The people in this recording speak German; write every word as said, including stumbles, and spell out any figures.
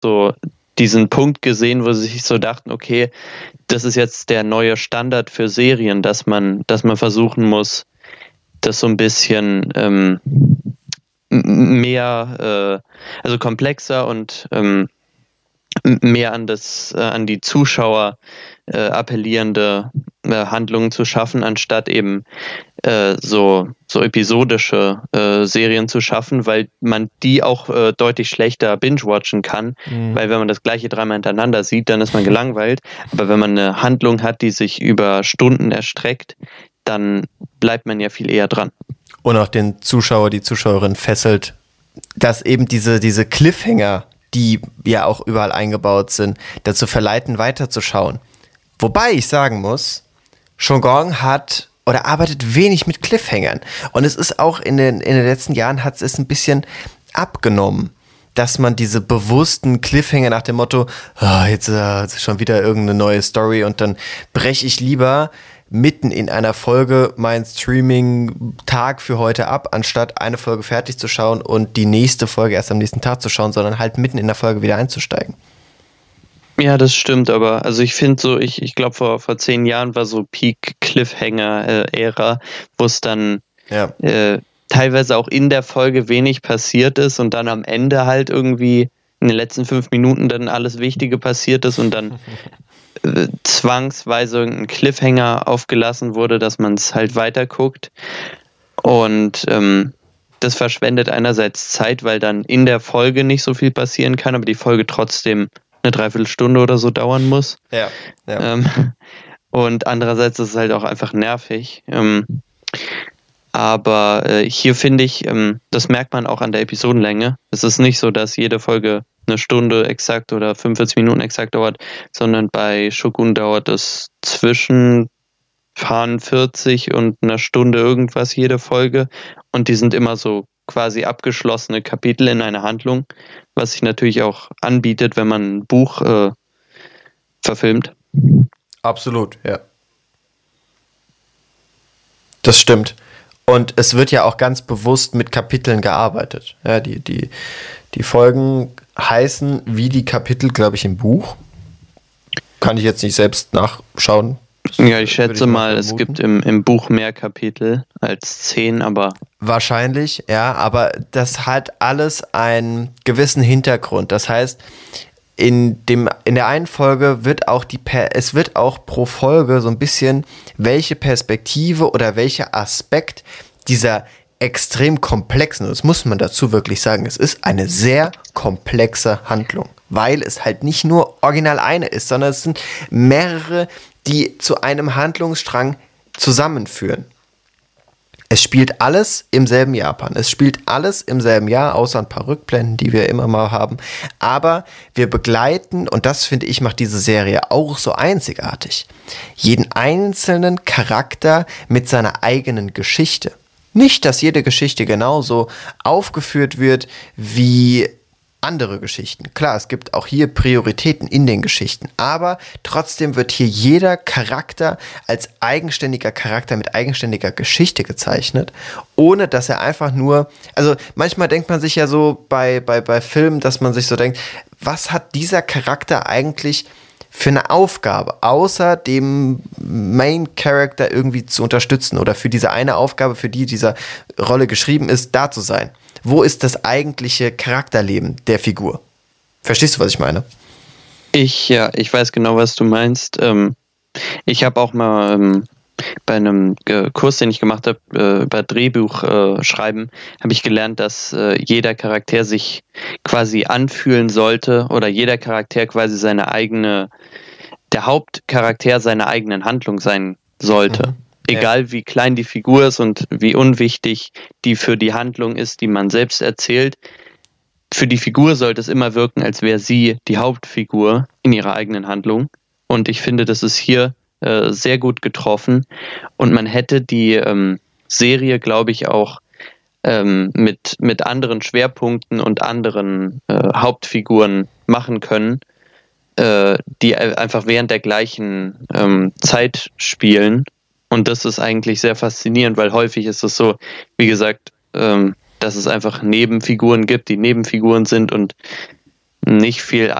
so diesen Punkt gesehen, wo sie sich so dachten, okay, das ist jetzt der neue Standard für Serien, dass man, dass man versuchen muss, das so ein bisschen ähm, mehr, äh, also komplexer und ähm, mehr an das, äh, an die Zuschauer äh, appellierende äh, Handlungen zu schaffen, anstatt eben äh, so, so episodische äh, Serien zu schaffen, weil man die auch äh, deutlich schlechter binge-watchen kann, mhm. weil wenn man das gleiche dreimal hintereinander sieht, dann ist man gelangweilt, aber wenn man eine Handlung hat, die sich über Stunden erstreckt, dann bleibt man ja viel eher dran. Und auch den Zuschauer, die Zuschauerin fesselt, dass eben diese, diese Cliffhanger, die ja auch überall eingebaut sind, dazu verleiten, weiterzuschauen. Wobei ich sagen muss, Shogun hat oder arbeitet wenig mit Cliffhangern. Und es ist auch in den, in den letzten Jahren hat es ein bisschen abgenommen, dass man diese bewussten Cliffhanger nach dem Motto, oh, jetzt äh, ist schon wieder irgendeine neue Story und dann breche ich lieber mitten in einer Folge meinen Streaming-Tag für heute ab, anstatt eine Folge fertig zu schauen und die nächste Folge erst am nächsten Tag zu schauen, sondern halt mitten in der Folge wieder einzusteigen. Ja, das stimmt, aber also ich finde so, ich, ich glaube vor, vor zehn Jahren war so Peak-Cliffhanger-Ära, wo es dann ja. äh, teilweise auch in der Folge wenig passiert ist und dann am Ende halt irgendwie in den letzten fünf Minuten dann alles Wichtige passiert ist und dann äh, zwangsweise irgendein Cliffhanger aufgelassen wurde, dass man es halt weiter guckt. Und ähm, das verschwendet einerseits Zeit, weil dann in der Folge nicht so viel passieren kann, aber die Folge trotzdem eine Dreiviertelstunde oder so dauern muss. Ja, ja. Ähm, und andererseits ist es halt auch einfach nervig. Ähm, aber äh, hier finde ich, ähm, das merkt man auch an der Episodenlänge. Es ist nicht so, dass jede Folge eine Stunde exakt oder fünfundvierzig Minuten exakt dauert, sondern bei Shogun dauert es zwischen vierzig und einer Stunde irgendwas jede Folge. Und die sind immer so quasi abgeschlossene Kapitel in einer Handlung, was sich natürlich auch anbietet, wenn man ein Buch äh, verfilmt. Absolut, ja. Das stimmt. Und es wird ja auch ganz bewusst mit Kapiteln gearbeitet. Ja, die, die, die Folgen heißen wie die Kapitel, glaube ich, im Buch. Kann ich jetzt nicht selbst nachschauen. Das ja, ich schätze ich mal, es gibt im, im Buch mehr Kapitel als zehn, aber... Wahrscheinlich, ja, aber das hat alles einen gewissen Hintergrund. Das heißt, in, dem, in der einen Folge wird auch die, es wird auch pro Folge so ein bisschen, welche Perspektive oder welcher Aspekt dieser extrem komplexen, das muss man dazu wirklich sagen, es ist eine sehr komplexe Handlung, weil es halt nicht nur original eine ist, sondern es sind mehrere, die zu einem Handlungsstrang zusammenführen. Es spielt alles im selben Japan. Es spielt alles im selben Jahr, außer ein paar Rückblenden, die wir immer mal haben. Aber wir begleiten, und das finde ich macht diese Serie auch so einzigartig, jeden einzelnen Charakter mit seiner eigenen Geschichte. Nicht, dass jede Geschichte genauso aufgeführt wird wie andere Geschichten. Klar, es gibt auch hier Prioritäten in den Geschichten, aber trotzdem wird hier jeder Charakter als eigenständiger Charakter mit eigenständiger Geschichte gezeichnet, ohne dass er einfach nur, also manchmal denkt man sich ja so bei, bei, bei Filmen, dass man sich so denkt, was hat dieser Charakter eigentlich für eine Aufgabe, außer dem Main Character irgendwie zu unterstützen oder für diese eine Aufgabe, für die diese Rolle geschrieben ist, da zu sein. Wo ist das eigentliche Charakterleben der Figur? Verstehst du, was ich meine? Ich, ja, ich weiß genau, was du meinst. Ähm, ich habe auch mal ähm, bei einem äh, Kurs, den ich gemacht habe, äh, über Drehbuch äh, schreiben, habe ich gelernt, dass äh, jeder Charakter sich quasi anfühlen sollte oder jeder Charakter quasi seine eigene, der Hauptcharakter seiner eigenen Handlung sein sollte. Mhm. Egal wie klein die Figur ist und wie unwichtig die für die Handlung ist, die man selbst erzählt. Für die Figur sollte es immer wirken, als wäre sie die Hauptfigur in ihrer eigenen Handlung. Und ich finde, das ist hier äh, sehr gut getroffen. Und man hätte die ähm, Serie, glaube ich, auch ähm, mit, mit anderen Schwerpunkten und anderen äh, Hauptfiguren machen können, äh, die einfach während der gleichen ähm, Zeit spielen. Und das ist eigentlich sehr faszinierend, weil häufig ist es so, wie gesagt, ähm, dass es einfach Nebenfiguren gibt, die Nebenfiguren sind und nicht viel